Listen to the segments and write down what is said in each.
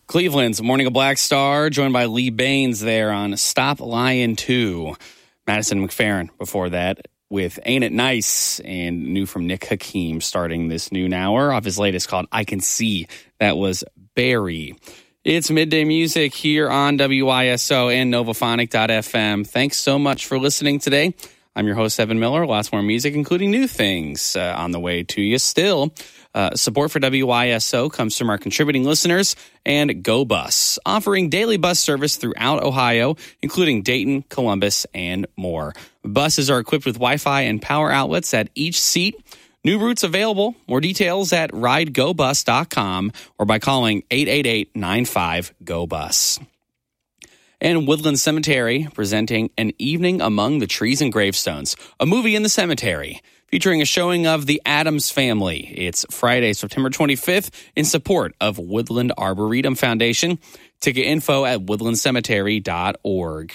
Cleveland's Morning of Black Star, joined by Lee Baines there on Stop Lying 2. Madison McFerrin before that with Ain't It Nice, and new from Nick Hakim starting this noon hour off his latest called I Can See. That was Barry. It's Midday Music here on WISO and Novophonic.fm. Thanks so much for listening today. I'm your host, Evan Miller. Lots more music, including new things on the way to you still. Support for WISO comes from our contributing listeners and GoBus, offering daily bus service throughout Ohio, including Dayton, Columbus, and more. Buses are equipped with Wi-Fi and power outlets at each seat. New routes available. More details at ridegobus.com or by calling 888-95-GO-BUS. And Woodland Cemetery presenting An Evening Among the Trees and Gravestones, a movie in the cemetery, featuring a showing of The Addams Family. It's Friday, September 25th, in support of Woodland Arboretum Foundation. Ticket info at woodlandcemetery.org.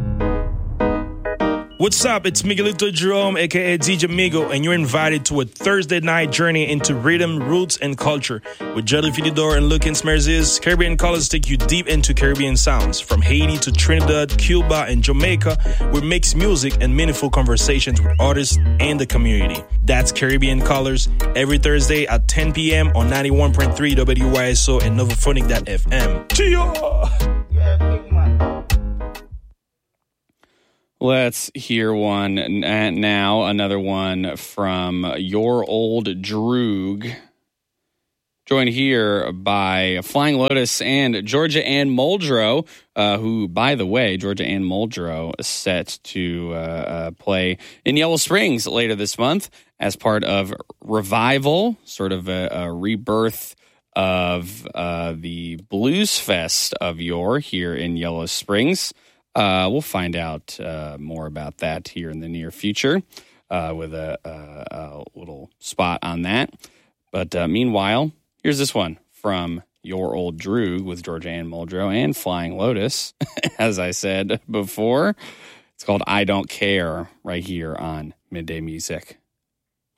What's up? It's Miguelito Jerome, a.k.a. DJ Migo, and you're invited to a Thursday night journey into rhythm, roots, and culture. With Jelly Fididor and Luke Smerzis, Caribbean Colors take you deep into Caribbean sounds. From Haiti to Trinidad, Cuba, and Jamaica, we mix music and meaningful conversations with artists and the community. That's Caribbean Colors, every Thursday at 10 p.m. on 91.3 WYSO and Novophonic.fm. Chia! Let's hear one now, another one from Your Old Droog. Joined here by Flying Lotus and Georgia Ann Muldrow, who, by the way, Georgia Ann Muldrow is set to play in Yellow Springs later this month as part of Revival, sort of a rebirth of the Blues Fest of yore here in Yellow Springs. We'll find out more about that here in the near future with a little spot on that. But meanwhile, here's this one from Your Old Droog with Georgia Ann Muldrow and Flying Lotus, as I said before. It's called I Don't Care right here on Midday Music.